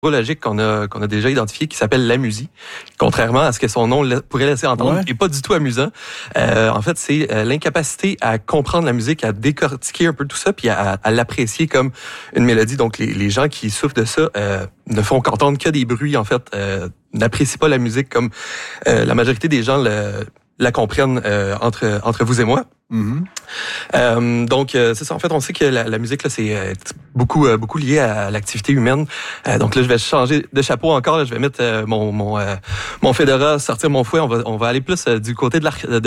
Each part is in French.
neurologique qu'on a déjà identifié qui s'appelle l'amusie, contrairement à ce que son nom pourrait laisser entendre, et pas du tout amusant. En fait, c'est l'incapacité à comprendre la musique, à décortiquer un peu tout ça, puis à l'apprécier comme une mélodie. Donc, les gens qui souffrent de ça ne font qu'entendre que des bruits, en fait, n'apprécient pas la musique comme la majorité des gens la comprennent entre vous et moi. Mm-hmm. Donc, c'est ça. En fait, on sait que la musique, là, c'est beaucoup lié à l'activité humaine. Donc là, je vais changer de chapeau encore. Là, je vais mettre mon fedora, sortir mon fouet. On va aller plus du côté de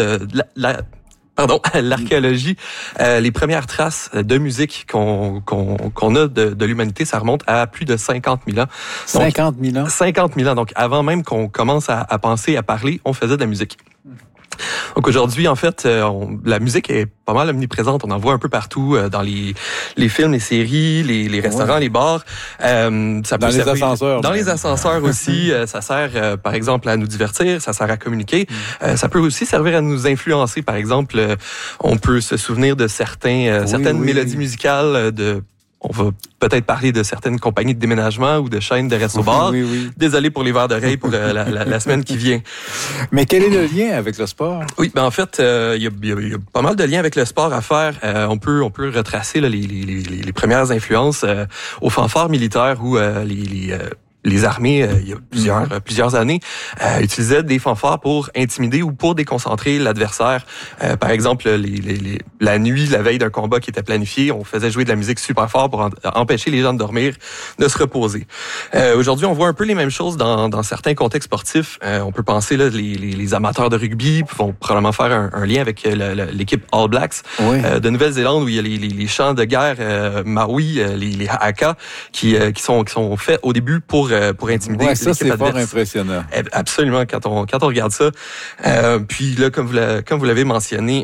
l'archéologie. Les premières traces de musique qu'on a de l'humanité, ça remonte à plus de 50 000 ans. 50 000 ans? 50 000 ans. Donc, avant même qu'on commence à penser, à parler, on faisait de la musique. Donc aujourd'hui, en fait, la musique est pas mal omniprésente. On en voit un peu partout dans les films, les séries, les restaurants, les bars. Ça dans les ascenseurs. Dans les ascenseurs aussi. Ça sert, par exemple, à nous divertir. Ça sert à communiquer. Ça peut aussi servir à nous influencer. Par exemple, on peut se souvenir de certaines mélodies musicales on va peut-être parler de certaines compagnies de déménagement ou de chaînes de resto-bars. Oui. Désolé pour les verres d'oreille pour la semaine qui vient. Mais quel est le lien avec le sport? Oui, en fait, il y a pas mal de liens avec le sport à faire. On peut retracer là, les premières influences aux fanfares militaires où les armées, il y a plusieurs années, utilisaient des fanfares pour intimider ou pour déconcentrer l'adversaire. Par exemple, la nuit, la veille d'un combat qui était planifié, on faisait jouer de la musique super fort pour empêcher les gens de dormir, de se reposer. Aujourd'hui, on voit un peu les mêmes choses dans certains contextes sportifs. On peut penser, là, les amateurs de rugby vont probablement faire un lien avec l'équipe All Blacks de Nouvelle-Zélande, où il y a les chants de guerre Maui, les haka, qui sont faits au début pour intimider l'équipe adverse. Ça, c'est fort impressionnant. Absolument, quand on regarde ça. Puis là, comme vous l'avez mentionné,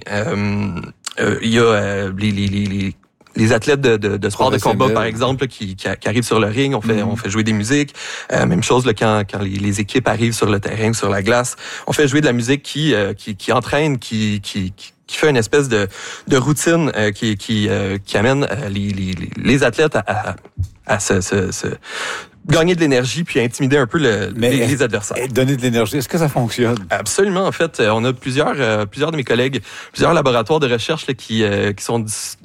il y a les athlètes de sport de combat, par exemple, qui arrivent sur le ring, on fait jouer des musiques. Même chose là, quand les équipes arrivent sur le terrain, sur la glace, on fait jouer de la musique qui entraîne, qui fait une espèce de routine qui amène les athlètes à se gagner de l'énergie puis intimider un peu les adversaires. Donner de l'énergie, est-ce que ça fonctionne? Absolument. En fait, on a plusieurs de mes collègues, plusieurs laboratoires de recherche là, qui sont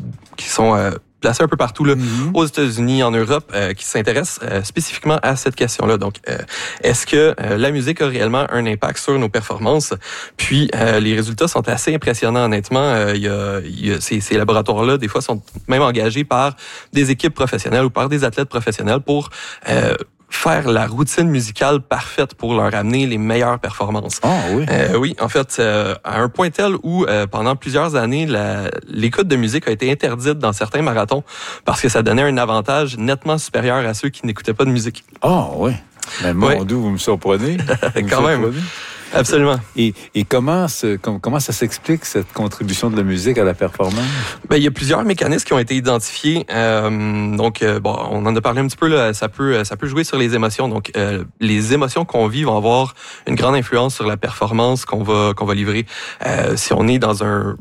placés un peu partout là, aux États-Unis, en Europe, qui s'intéressent spécifiquement à cette question-là. Donc, est-ce que la musique a réellement un impact sur nos performances? Puis, les résultats sont assez impressionnants, honnêtement. Ces laboratoires-là, des fois, sont même engagés par des équipes professionnelles ou par des athlètes professionnels pour faire la routine musicale parfaite pour leur amener les meilleures performances. Ah oui? Oui, en fait, à un point tel où, pendant plusieurs années, l'écoute de musique a été interdite dans certains marathons parce que ça donnait un avantage nettement supérieur à ceux qui n'écoutaient pas de musique. Ah oui? Mais mon Dieu, vous me surprenez. Quand même. Absolument. Et comment ça s'explique, cette contribution de la musique à la performance? Il y a plusieurs mécanismes qui ont été identifiés. On en a parlé un petit peu, là, ça peut jouer sur les émotions. Donc, les émotions qu'on vit vont avoir une grande influence sur la performance qu'on va livrer. Si on est dans un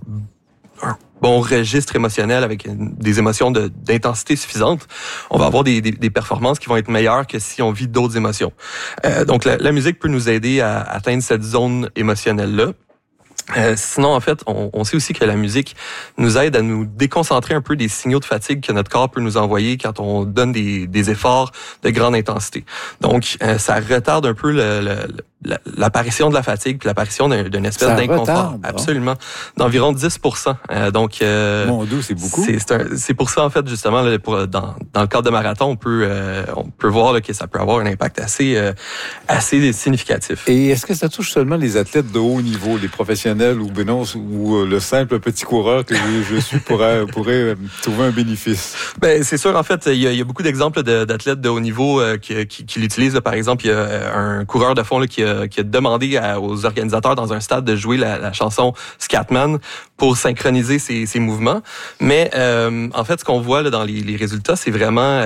bon registre émotionnel avec des émotions d'intensité suffisante, on va avoir des performances qui vont être meilleures que si on vit d'autres émotions. Donc, la musique peut nous aider à atteindre cette zone émotionnelle-là. Sinon, en fait, on sait aussi que la musique nous aide à nous déconcentrer un peu des signaux de fatigue que notre corps peut nous envoyer quand on donne des efforts de grande intensité. Donc, ça retarde un peu l'apparition de la fatigue puis l'apparition d'une espèce d'inconfort. Absolument. D'environ 10%. Donc, mon Dieu, c'est beaucoup. C'est pour ça, en fait, justement, là, dans le cadre de marathon, on peut voir là, que ça peut avoir un impact assez significatif. Et est-ce que ça touche seulement les athlètes de haut niveau, les professionnels ou le simple petit coureur que je suis pourrait trouver un bénéfice? C'est sûr, en fait, il y a beaucoup d'exemples d'athlètes de haut niveau qui l'utilisent. Là. Par exemple, il y a un coureur de fond là, qui a demandé aux organisateurs dans un stade de jouer la chanson Scatman pour synchroniser ses mouvements. Mais en fait, ce qu'on voit là, dans les résultats, c'est vraiment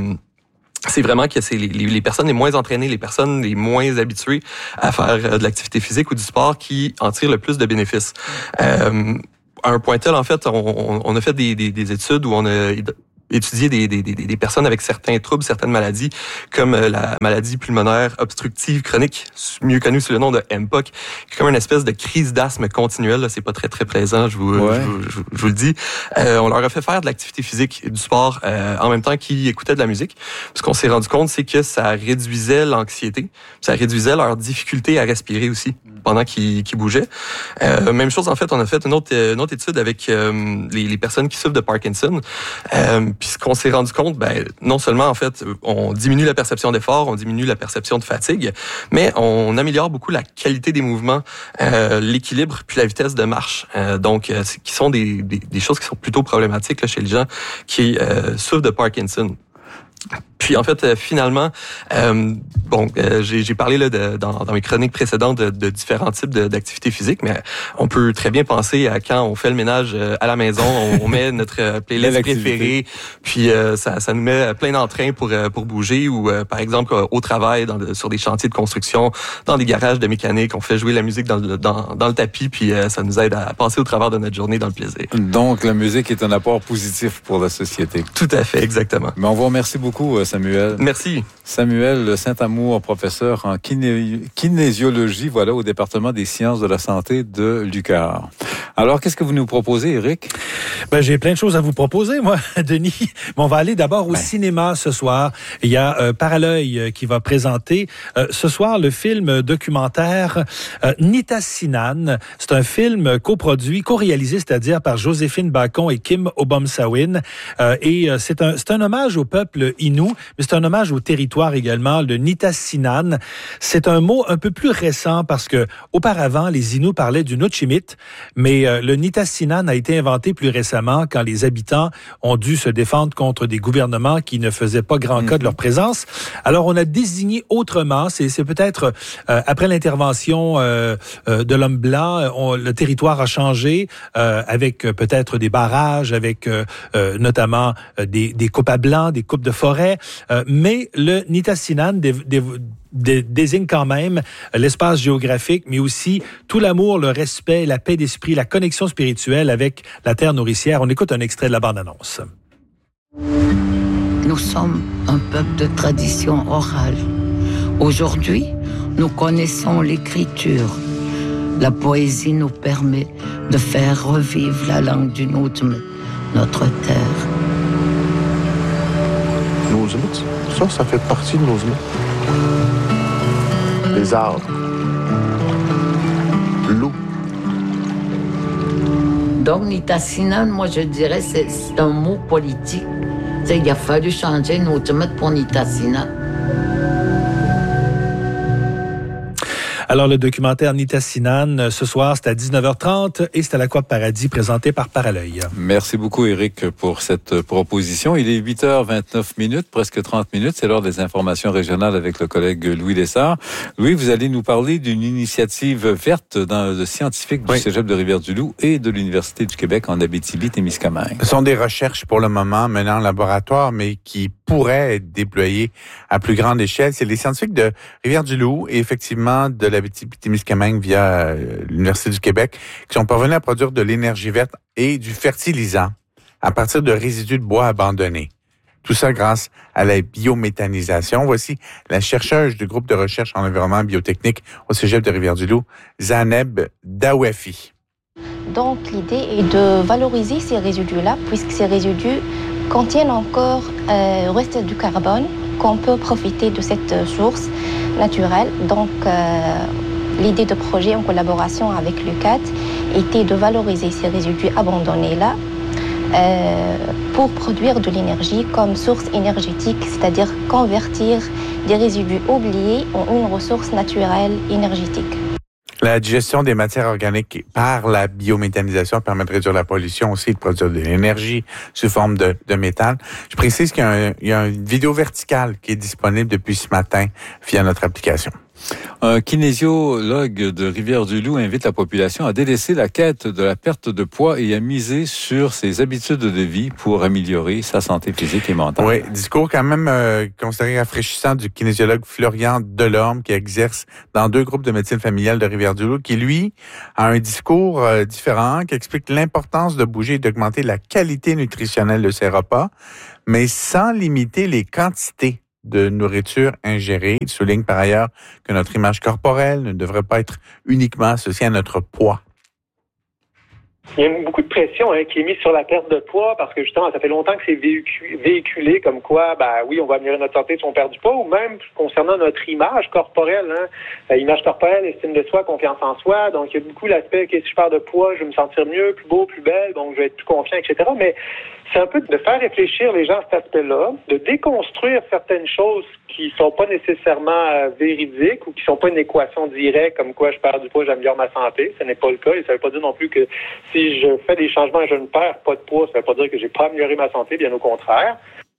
que c'est les personnes les moins entraînées, les personnes les moins habituées à faire de l'activité physique ou du sport qui en tirent le plus de bénéfices. À un point tel, en fait, on a fait des études où on a étudié des personnes avec certains troubles, certaines maladies, comme la maladie pulmonaire obstructive chronique, mieux connue sous le nom de MPOC, qui est comme une espèce de crise d'asthme continuelle. Là, c'est pas très plaisant, je vous le dis. On leur a fait faire de l'activité physique et du sport en même temps qu'ils écoutaient de la musique. Ce qu'on s'est rendu compte, c'est que ça réduisait l'anxiété, ça réduisait leur difficulté à respirer aussi pendant qu'ils bougeaient. Même chose, en fait, on a fait une autre étude avec les personnes qui souffrent de Parkinson. Puis ce qu'on s'est rendu compte, non seulement, en fait, on diminue la perception d'effort, on diminue la perception de fatigue, mais on améliore beaucoup la qualité des mouvements, l'équilibre puis la vitesse de marche. Donc, qui sont des choses qui sont plutôt problématiques là, chez les gens qui souffrent de Parkinson. Puis en fait, finalement, j'ai parlé là dans mes chroniques précédentes de différents types d'activités physiques, mais on peut très bien penser à quand on fait le ménage à la maison, on met notre playlist préférée, puis ça nous met plein d'entrain pour bouger, ou par exemple au travail, sur des chantiers de construction, dans des garages de mécanique, on fait jouer la musique dans le tapis, puis ça nous aide à passer au travers de notre journée dans le plaisir. Donc la musique est un apport positif pour la société. Tout à fait, exactement. Mais on vous remercie beaucoup, Samuel. Merci. Samuel Saint-Amour, professeur en kinésiologie, au département des sciences de la santé de l'UQAR. Alors, qu'est-ce que vous nous proposez, Éric? J'ai plein de choses à vous proposer, moi, Denis. Mais on va aller d'abord au cinéma ce soir. Il y a Parallœil qui va présenter ce soir le film documentaire Nitassinan. C'est un film co-réalisé, c'est-à-dire par Joséphine Bacon et Kim Obomsawin. Et c'est un hommage au peuple Innu, mais c'est un hommage au territoire également, le Nitassinan. C'est un mot un peu plus récent parce que auparavant, les Inuits parlaient du Nutchimit, mais le Nitassinan a été inventé plus récemment quand les habitants ont dû se défendre contre des gouvernements qui ne faisaient pas grand cas de leur présence. Alors, on a désigné autrement. C'est peut-être après l'intervention de l'homme blanc, le territoire a changé avec peut-être des barrages, avec notamment des coupes à blanc, des coupes de forêt. Mais le Nitassinan désigne quand même l'espace géographique, mais aussi tout l'amour, le respect, la paix d'esprit, la connexion spirituelle avec la terre nourricière. On écoute un extrait de la bande-annonce. Nous sommes un peuple de tradition orale. Aujourd'hui, nous connaissons l'écriture. La poésie nous permet de faire revivre la langue du Nutchimit, notre terre. Nutchimit, ça fait partie de Nutchimit. Les arbres, l'eau. Donc, Nitassinan, moi, je dirais, c'est un mot politique. Il a fallu changer Nutchimit pour Nitassinan. Alors, le documentaire Nitassinan, ce soir, c'est à 19h30 et c'est à l'Aqua Paradis, présenté par Parallœil. Merci beaucoup, Éric, pour cette proposition. Il est 8h29, presque 30 minutes. C'est l'heure des informations régionales avec le collègue Louis Lessard. Louis, vous allez nous parler d'une initiative verte de scientifiques du Cégep de Rivière-du-Loup et de l'Université du Québec en Abitibi-Témiscamingue. Ce sont des recherches pour le moment menées en laboratoire, mais qui pourraient être déployées à plus grande échelle. C'est les scientifiques de Rivière-du-Loup et effectivement de l'Abitibi-Témiscamingue via l'Université du Québec qui sont parvenus à produire de l'énergie verte et du fertilisant à partir de résidus de bois abandonnés. Tout ça grâce à la biométhanisation. Voici la chercheuse du groupe de recherche en environnement biotechnique au Cégep de Rivière-du-Loup, Zaneb Dawafi. Donc l'idée est de valoriser ces résidus-là, puisque ces résidus contiennent encore reste du carbone, qu'on peut profiter de cette source naturelle. Donc l'idée de projet en collaboration avec l'UQAT était de valoriser ces résidus abandonnés-là pour produire de l'énergie comme source énergétique, c'est-à-dire convertir des résidus oubliés en une ressource naturelle énergétique. La digestion des matières organiques par la biométhanisation permet de réduire la pollution aussi, de produire de l'énergie sous forme de méthane. Je précise qu'il y a une vidéo verticale qui est disponible depuis ce matin via notre application. Un kinésiologue de Rivière-du-Loup invite la population à délaisser la quête de la perte de poids et à miser sur ses habitudes de vie pour améliorer sa santé physique et mentale. Oui, discours quand même considéré rafraîchissant du kinésiologue Florian Delorme qui exerce dans 2 groupes de médecine familiale de Rivière-du-Loup, qui lui a un discours différent, qui explique l'importance de bouger et d'augmenter la qualité nutritionnelle de ses repas, mais sans limiter les quantités de nourriture ingérée. Il souligne par ailleurs que notre image corporelle ne devrait pas être uniquement associée à notre poids. Il y a beaucoup de pression qui est mise sur la perte de poids parce que justement, ça fait longtemps que c'est véhiculé comme quoi, oui, on va améliorer notre santé si on perd du poids, ou même concernant notre image corporelle. Image corporelle, estime de soi, confiance en soi. Donc, il y a beaucoup l'aspect que si je perds de poids, je vais me sentir mieux, plus beau, plus belle, donc je vais être plus confiant, etc. Mais c'est un peu de faire réfléchir les gens à cet aspect-là, de déconstruire certaines choses qui sont pas nécessairement véridiques ou qui sont pas une équation directe comme quoi je perds du poids, j'améliore ma santé. Ce n'est pas le cas et ça veut pas dire non plus que si je fais des changements et je ne perds pas de poids, ça veut pas dire que j'ai pas amélioré ma santé, bien au contraire.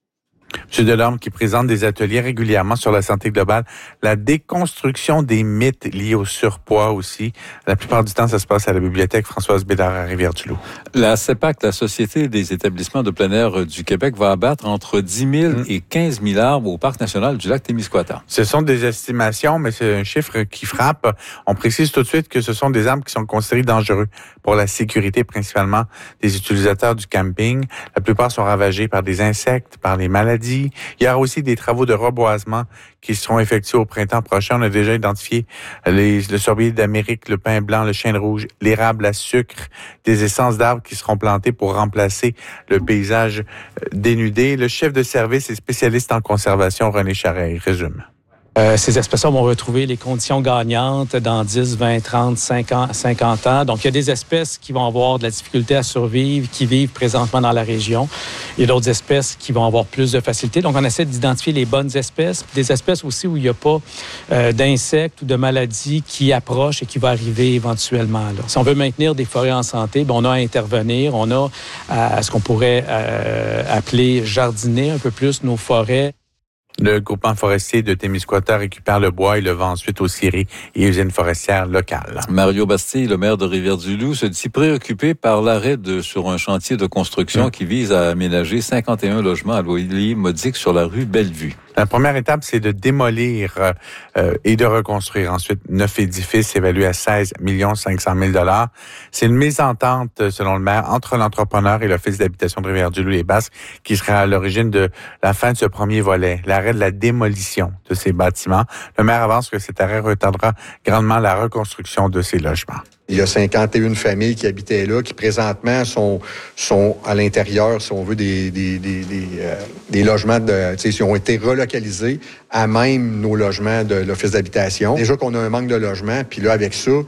M. Delorme qui présente des ateliers régulièrement sur la santé globale, la déconstruction des mythes liés au surpoids aussi. La plupart du temps, ça se passe à la bibliothèque Françoise Bédard à Rivière-du-Loup. La CEPAC, la Société des établissements de plein air du Québec, va abattre entre 10 000 et 15 000 arbres au Parc national du lac Témiscouata. Ce sont des estimations, mais c'est un chiffre qui frappe. On précise tout de suite que ce sont des arbres qui sont considérés dangereux pour la sécurité, principalement des utilisateurs du camping. La plupart sont ravagés par des insectes, par les maladies. Il y aura aussi des travaux de reboisement qui seront effectués au printemps prochain. On a déjà identifié le sorbier d'Amérique, le pin blanc, le chêne rouge, l'érable à sucre, des essences d'arbres qui seront plantées pour remplacer le paysage dénudé. Le chef de service et spécialiste en conservation, René Charret, résume. Ces espèces-là vont retrouver les conditions gagnantes dans 10, 20, 30, 50 ans. Donc, il y a des espèces qui vont avoir de la difficulté à survivre, qui vivent présentement dans la région. Il y a d'autres espèces qui vont avoir plus de facilité. Donc, on essaie d'identifier les bonnes espèces. Des espèces aussi où il n'y a pas d'insectes ou de maladies qui approchent et qui vont arriver éventuellement. Là. Si on veut maintenir des forêts en santé, on a à intervenir. On a à ce qu'on pourrait appeler jardiner un peu plus nos forêts. Le groupement forestier de Témiscouata récupère le bois et le vend ensuite aux scieries et usines forestières locales. Mario Bastille, le maire de Rivière-du-Loup, se dit préoccupé par l'arrêt sur un chantier de construction qui vise à aménager 51 logements à loyer modique sur la rue Bellevue. La première étape, c'est de démolir et de reconstruire ensuite 9 édifices évalués à 16 500 000 $. C'est une mésentente, selon le maire, entre l'entrepreneur et l'Office d'habitation de Rivière-du-Loup-les-Basses qui sera à l'origine de la fin de ce premier volet, l'arrêt de la démolition de ces bâtiments. Le maire avance que cet arrêt retardera grandement la reconstruction de ces logements. Il y a 51 familles qui habitaient là, qui présentement sont à l'intérieur, si on veut, des logements qui ont été relocalisés à même nos logements de l'Office d'habitation. Déjà qu'on a un manque de logements, puis là, avec ça,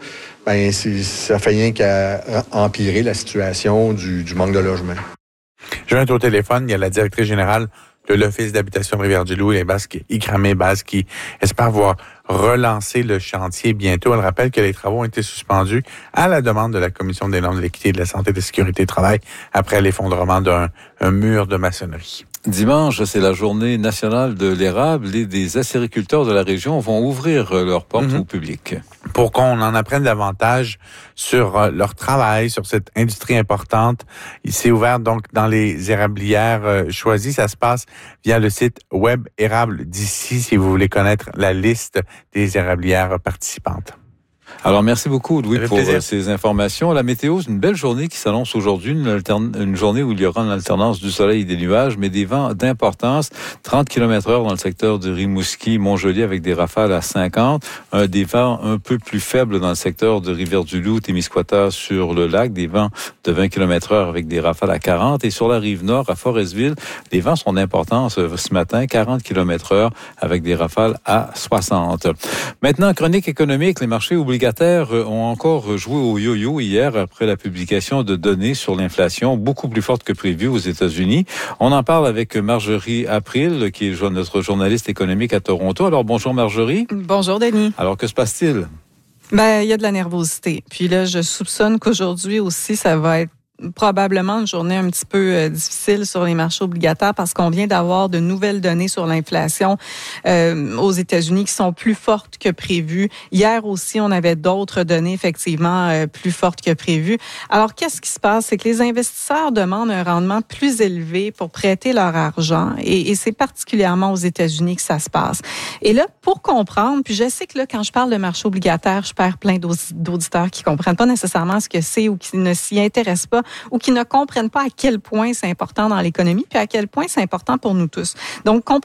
ça fait rien qu'à empirer la situation du manque de logement. Je viens au téléphone, il y a la directrice générale de l'Office d'habitation de Rivière-du-Loup, les Basses, Ikramé Baz, qui espère voir relancer le chantier bientôt. Elle rappelle que les travaux ont été suspendus à la demande de la Commission des normes de l'équité, de la santé et de la sécurité du travail après l'effondrement d'un mur de maçonnerie. Dimanche, c'est la journée nationale de l'érable et des acériculteurs de la région vont ouvrir leurs portes au public. Pour qu'on en apprenne davantage sur leur travail, sur cette industrie importante, il s'est ouvert donc dans les érablières choisies. Ça se passe via le site web Érable d'ici, si vous voulez connaître la liste des érablières participantes. Alors, merci beaucoup, Louis, pour ces informations. La météo, c'est une belle journée qui s'annonce aujourd'hui, une journée où il y aura une alternance du soleil et des nuages, mais des vents d'importance. 30 km/h dans le secteur de Rimouski, Montjoly, avec des rafales à 50. Des vents un peu plus faibles dans le secteur de Rivière-du-Loup, Témiscouata sur le lac. Des vents de 20 km/h avec des rafales à 40. Et sur la rive nord, à Forestville, les vents sont d'importance ce matin, 40 km/h avec des rafales à 60. Maintenant, chronique économique, les marchés obligataires ont encore joué au yo-yo hier après la publication de données sur l'inflation beaucoup plus forte que prévu aux États-Unis. On en parle avec Marjorie April, qui est notre journaliste économique à Toronto. Alors, bonjour Marjorie. Bonjour Denis. Alors, que se passe-t-il? Il y a de la nervosité. Puis là, je soupçonne qu'aujourd'hui aussi, ça va être probablement une journée un petit peu difficile sur les marchés obligataires parce qu'on vient d'avoir de nouvelles données sur l'inflation aux États-Unis qui sont plus fortes que prévues. Hier aussi, on avait d'autres données effectivement plus fortes que prévues. Alors, qu'est-ce qui se passe? C'est que les investisseurs demandent un rendement plus élevé pour prêter leur argent et c'est particulièrement aux États-Unis que ça se passe. Et là, pour comprendre, puis je sais que là, quand je parle de marché obligataire, je perds plein d'auditeurs qui comprennent pas nécessairement ce que c'est ou qui ne s'y intéressent pas ou qui ne comprennent pas à quel point c'est important dans l'économie puis à quel point c'est important pour nous tous. Donc,